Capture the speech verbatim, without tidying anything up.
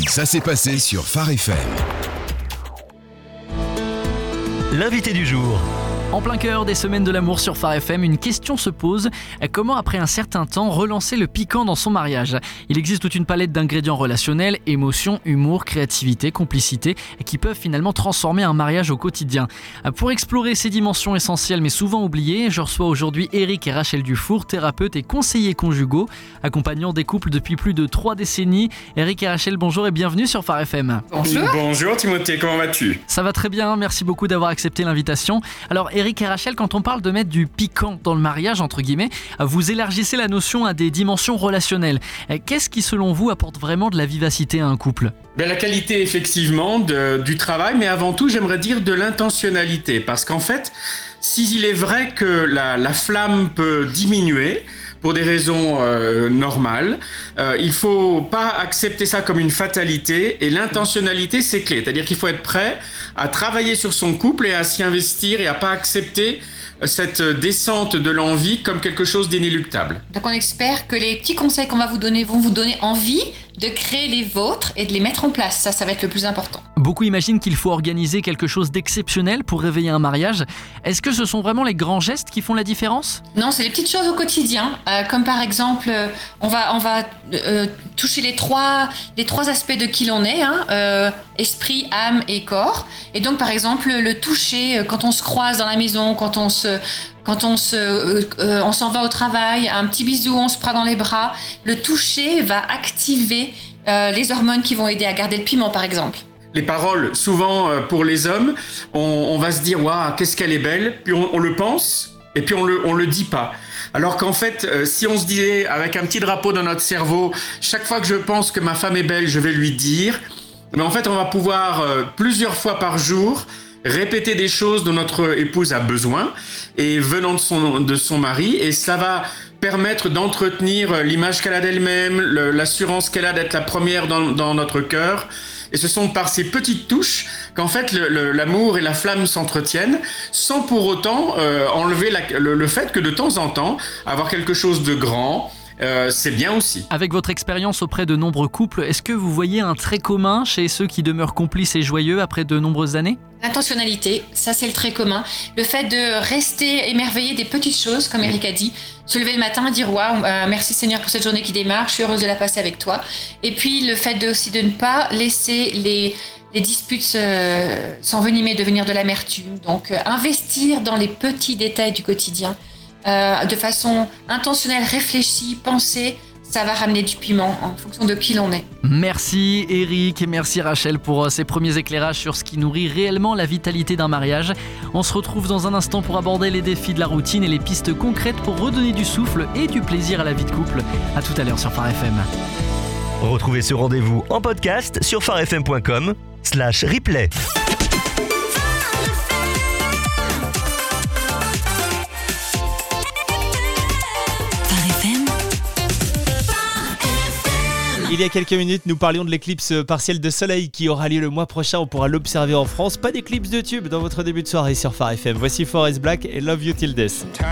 Ça s'est passé sur Phare F M. L'invité du jour. En plein cœur des semaines de l'amour sur Phare F M, une question se pose. Comment, après un certain temps, relancer le piquant dans son mariage ? Il existe toute une palette d'ingrédients relationnels, émotions, humour, créativité, complicité, qui peuvent finalement transformer un mariage au quotidien. Pour explorer ces dimensions essentielles mais souvent oubliées, je reçois aujourd'hui Eric et Rachel Dufour, thérapeutes et conseillers conjugaux, accompagnant des couples depuis plus de trois décennies. Eric et Rachel, bonjour et bienvenue sur Phare F M. Bonjour. Bonjour Timothée, comment vas-tu ? Ça va très bien, merci beaucoup d'avoir accepté l'invitation. Alors Eric et Rachel, quand on parle de mettre du piquant dans le mariage, entre guillemets, vous élargissez la notion à des dimensions relationnelles. Qu'est-ce qui, selon vous, apporte vraiment de la vivacité à un couple ? Ben, la qualité, effectivement, de, du travail, mais avant tout, j'aimerais dire de l'intentionnalité. Parce qu'en fait, s'il est vrai que la, la flamme peut diminuer, pour des raisons euh, normales, euh, il faut pas accepter ça comme une fatalité, et l'intentionnalité c'est clé, c'est-à-dire qu'il faut être prêt à travailler sur son couple et à s'y investir et à pas accepter cette descente de l'envie comme quelque chose d'inéluctable. Donc on espère que les petits conseils qu'on va vous donner vont vous donner envie de créer les vôtres et de les mettre en place. Ça, ça va être le plus important. Beaucoup imaginent qu'il faut organiser quelque chose d'exceptionnel pour réveiller un mariage. Est-ce que ce sont vraiment les grands gestes qui font la différence ? Non, c'est les petites choses au quotidien, euh, comme par exemple, euh, on va, on va euh, toucher les trois, les trois aspects de qui l'on est, hein, euh, esprit, âme et corps. Et donc par exemple, le toucher, euh, quand on se croise dans la maison, quand on se... Quand on, se, euh, euh, on s'en va au travail, un petit bisou, on se prend dans les bras, le toucher va activer euh, les hormones qui vont aider à garder le piment, par exemple. Les paroles, souvent euh, pour les hommes, on, on va se dire « Waouh, qu'est-ce qu'elle est belle !» Puis on, on le pense et puis on le, on le dit pas. Alors qu'en fait, euh, si on se disait avec un petit drapeau dans notre cerveau, chaque fois que je pense que ma femme est belle, je vais lui dire, mais en fait, on va pouvoir euh, plusieurs fois par jour répéter des choses dont notre épouse a besoin et venant de son, de son mari, et ça va permettre d'entretenir l'image qu'elle a d'elle-même, le, l'assurance qu'elle a d'être la première dans, dans notre cœur. Et ce sont par ces petites touches qu'en fait le, le, l'amour et la flamme s'entretiennent, sans pour autant euh, enlever la, le, le fait que de temps en temps, avoir quelque chose de grand, Euh, c'est bien aussi. Avec votre expérience auprès de nombreux couples, est-ce que vous voyez un trait commun chez ceux qui demeurent complices et joyeux après de nombreuses années ? L'intentionnalité, ça c'est le trait commun. Le fait de rester émerveillé des petites choses, comme Eric a dit. Se lever le matin et dire « Waouh, euh, merci Seigneur pour cette journée qui démarre, je suis heureuse de la passer avec toi ». Et puis le fait de, aussi de ne pas laisser les... les disputes euh, s'envenimer, devenir de l'amertume. Donc, euh, investir dans les petits détails du quotidien, euh, de façon intentionnelle, réfléchie, pensée, ça va ramener du piment en fonction de qui l'on est. Merci Eric et merci Rachel pour euh, ces premiers éclairages sur ce qui nourrit réellement la vitalité d'un mariage. On se retrouve dans un instant pour aborder les défis de la routine et les pistes concrètes pour redonner du souffle et du plaisir à la vie de couple. À tout à l'heure sur Phare F M. Retrouvez ce rendez-vous en podcast sur pharefm point com slash replay. Il y a quelques minutes, nous parlions de l'éclipse partielle de soleil qui aura lieu le mois prochain. On pourra l'observer en France. Pas d'éclipse de tube dans votre début de soirée sur Phare F M. Voici Forest Black et Love You Till Death.